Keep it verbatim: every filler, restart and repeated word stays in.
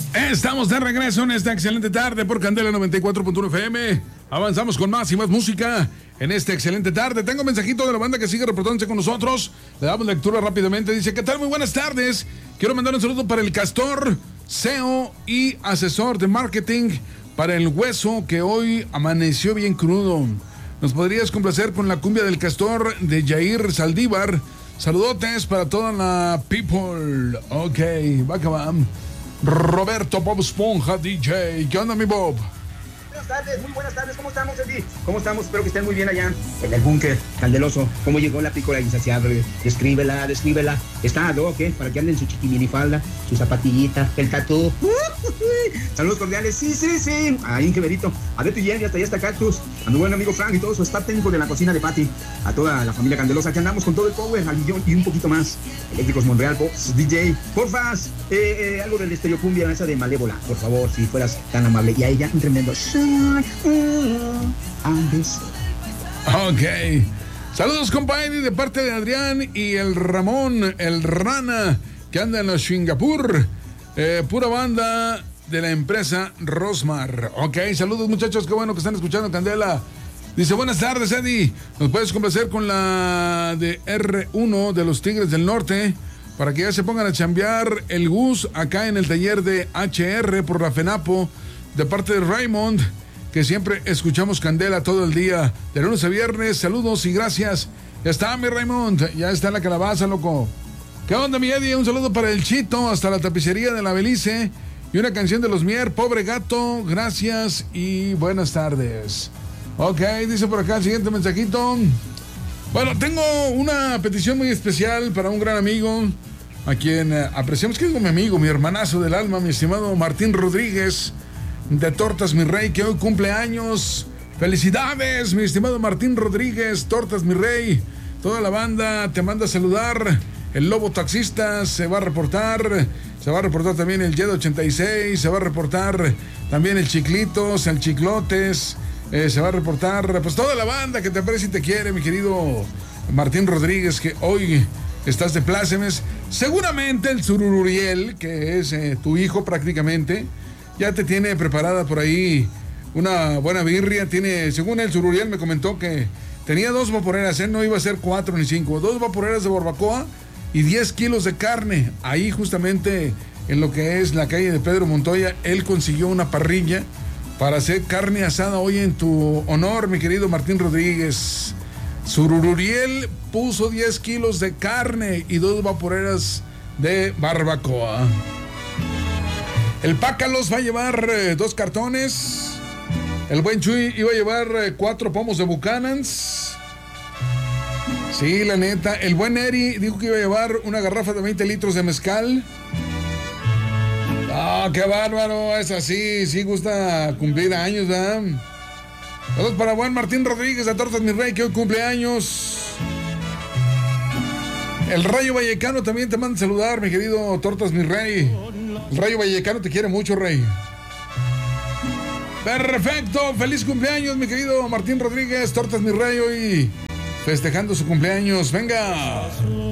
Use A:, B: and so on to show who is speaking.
A: Estamos de regreso en esta excelente tarde por Candela noventa y cuatro punto uno F M. Avanzamos con más y más música en esta excelente tarde. Tengo un mensajito de la banda que sigue reportándose con nosotros. Le damos lectura rápidamente. Dice, ¿qué tal? Muy buenas tardes. Quiero mandar un saludo para el Castor, C E O y asesor de marketing para el Hueso, que hoy amaneció bien crudo. ¿Nos podrías complacer con la cumbia del Castor de Jair Saldívar? Saludotes para toda la people. Ok, va que va. Roberto Bob Esponja, D J. ¿Qué onda, mi Bob?
B: Buenas tardes, muy buenas tardes. ¿Cómo estamos, Eddie? ¿Cómo estamos? Espero que estén muy bien allá en el búnker candeloso. ¿Cómo llegó la pícola insaciable? Descríbela, descríbela. ¿Está ad hoc, eh? Para que anden su chiquiminifalda, su zapatillita, el tatú. Saludos cordiales. Sí, sí, sí. Ahí en Queverito. A Beto y Jenny, hasta allá está Cactus. A mi buen amigo Frank y todo su staff técnico de la cocina de Patty. A toda la familia candelosa. Aquí andamos con todo el power, al millón y un poquito más. Eléctricos Monreal, Box, D J. Porfas, eh, eh, algo del estereocumbia, esa de Malévola. Por favor, si fueras tan amable. Y a ella, un tremendo.
A: Ok. Saludos, compadre, de parte de Adrián y el Ramón, el Rana, que anda en la Singapur. Eh, pura banda de la empresa Rosmar. Ok, saludos, muchachos, qué bueno que están escuchando Candela. Dice, buenas tardes, Eddie. ¿Nos puedes complacer con la de R uno de los Tigres del Norte? Para que ya se pongan a chambear el Gus acá en el taller de H R por la FENAPO. De parte de Raymond, que siempre escuchamos Candela todo el día, de lunes a viernes. Saludos y gracias. Ya está, mi Raymond, ya está la calabaza, loco. ¿Qué onda, mi Eddie? Un saludo para el Chito, hasta la tapicería de la Belice. Y una canción de los Mier, Pobre Gato. Gracias y buenas tardes. Ok, dice por acá el siguiente mensajito. Bueno, tengo una petición muy especial para un gran amigo, a quien apreciamos, que es mi amigo, mi hermanazo del alma, mi estimado Martín Rodríguez, de Tortas Mi Rey, que hoy cumple años. Felicidades, mi estimado Martín Rodríguez, Tortas Mi Rey. Toda la banda te manda a saludar. El Lobo Taxista se va a reportar. Se va a reportar también el Jet ochenta y seis. Se va a reportar también el Chiclitos, el Chiclotes. Eh, se va a reportar pues toda la banda que te aprecia y te quiere, mi querido Martín Rodríguez, que hoy estás de plácemes. Seguramente el Surururiel, que es eh, tu hijo prácticamente, ya te tiene preparada por ahí una buena birria. Tiene, según el Sururiel me comentó que tenía dos vaporeras, ¿eh? No iba a ser cuatro ni cinco, dos vaporeras de barbacoa y diez kilos de carne. Ahí justamente en lo que es la calle de Pedro Montoya, él consiguió una parrilla para hacer carne asada hoy en tu honor, mi querido Martín Rodríguez. Surururiel puso diez kilos de carne y dos vaporeras de barbacoa. El Pácalos va a llevar eh, dos cartones. El buen Chuy iba a llevar eh, cuatro pomos de Buchanan's. Sí, la neta. El buen Eri dijo que iba a llevar una garrafa de veinte litros de mezcal. Ah, qué bárbaro. Es así, sí gusta cumplir años, ¿verdad? Saludos para buen Martín Rodríguez de Tortas Mi Rey, que hoy cumple años. El Rayo Vallecano también te manda a saludar, mi querido Tortas Mi Rey. El Rayo Vallecano te quiere mucho, Rey. Perfecto, feliz cumpleaños, mi querido Martín Rodríguez, Tortas Mi Rey, hoy festejando su cumpleaños. Venga.